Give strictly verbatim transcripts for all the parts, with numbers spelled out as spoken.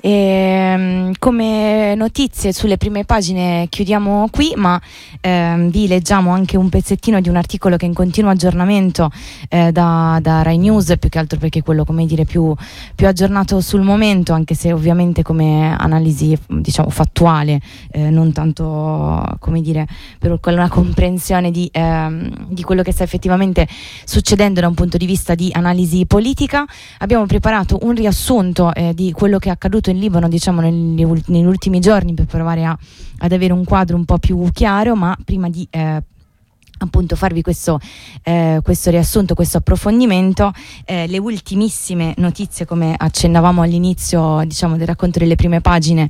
E, come notizie sulle prime pagine chiudiamo qui, ma ehm, vi leggiamo anche un pezzettino di un articolo che è in continuo aggiornamento eh, da, da Rai News, più che altro perché è quello, come dire, più, più aggiornato sul momento, anche se ovviamente come analisi, diciamo, fattuale, eh, non tanto, come dire, per una comprensione di, ehm, di quello che sta effettivamente succedendo da un punto di vista di analisi politica. Abbiamo preparato un riassunto eh, di quello che è accaduto in Libano, diciamo, negli, negli ultimi giorni, per provare a, ad avere un quadro un po' più chiaro, ma prima di eh, appunto farvi questo, eh, questo riassunto, questo approfondimento, eh, le ultimissime notizie, come accennavamo all'inizio, diciamo, del racconto delle prime pagine,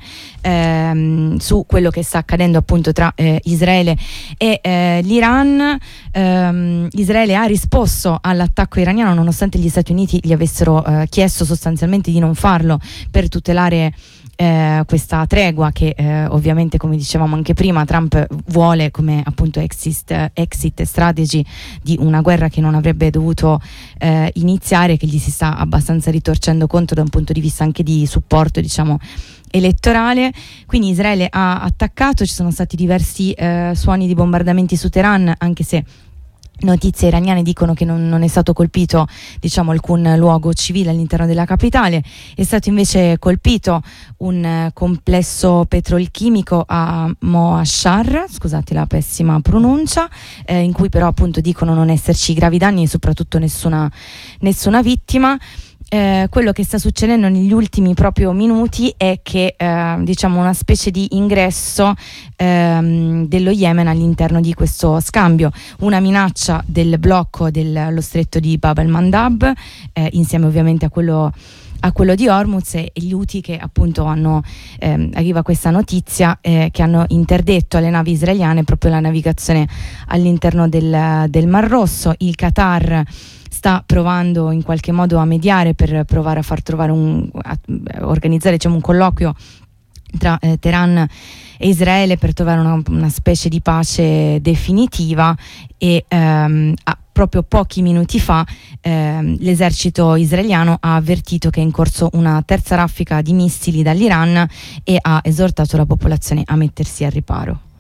ehm, su quello che sta accadendo appunto tra eh, Israele e eh, l'Iran. ehm, Israele ha risposto all'attacco iraniano nonostante gli Stati Uniti gli avessero eh, chiesto sostanzialmente di non farlo per tutelare Eh, questa tregua che eh, ovviamente, come dicevamo anche prima, Trump vuole come appunto exit, exit strategy di una guerra che non avrebbe dovuto eh, iniziare, che gli si sta abbastanza ritorcendo contro da un punto di vista anche di supporto, diciamo, elettorale. Quindi Israele ha attaccato, ci sono stati diversi eh, suoni di bombardamenti su Teheran, anche se notizie iraniane dicono che non, non è stato colpito, diciamo, alcun luogo civile all'interno della capitale. È stato invece colpito un eh, complesso petrolchimico a Moashar, scusate la pessima pronuncia, eh, in cui però appunto dicono non esserci gravi danni e soprattutto nessuna, nessuna vittima. Eh, quello che sta succedendo negli ultimi proprio minuti è che eh, diciamo una specie di ingresso ehm, dello Yemen all'interno di questo scambio, una minaccia del blocco dello stretto di Bab el-Mandab, eh, insieme ovviamente a quello a quello di Hormuz, e gli Houthi che appunto hanno, ehm, arriva questa notizia, eh, che hanno interdetto alle navi israeliane proprio la navigazione all'interno del, del Mar Rosso. Il Qatar sta provando in qualche modo a mediare per provare a far trovare un, a organizzare, diciamo, un colloquio tra eh, Teheran e Israele per trovare una, una specie di pace definitiva. E ehm, a, proprio pochi minuti fa ehm, l'esercito israeliano ha avvertito che è in corso una terza raffica di missili dall'Iran e ha esortato la popolazione a mettersi al riparo.